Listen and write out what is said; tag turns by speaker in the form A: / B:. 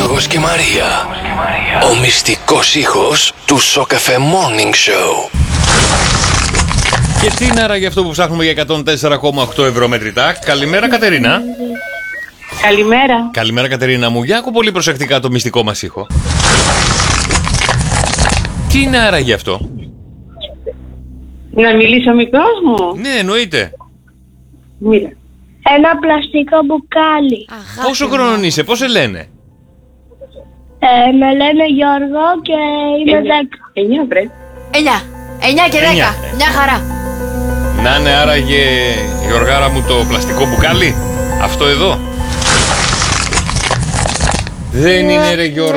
A: Γιώργος και Μαρία. Ο μυστικός ήχος του Shock FM Morning Show.
B: Και τι είναι άραγε αυτό που ψάχνουμε για 104,8 ευρώ μετρητά? Καλημέρα Κατερίνα.
C: Καλημέρα.
B: Καλημέρα Κατερίνα μου. Για άκου πολύ προσεκτικά το μυστικό μας ήχο. Τι είναι άραγε αυτό?
C: Να μιλήσω μικρός μου.
B: Ναι, εννοείται.
C: Μίλα.
D: Ένα πλαστικό μπουκάλι.
B: Πόσο χρονών είσαι, πώς σε λένε?
D: Με λένε Γιώργο και είμαι 10.
C: 9 βρε.
E: 9 και 10.
B: Εννιά.
E: Μια χαρά.
B: Να είναι άραγε, Γιωργάρα μου, το πλαστικό μπουκάλι? Αυτό εδώ? Δεν είναι ρε Γιώργο.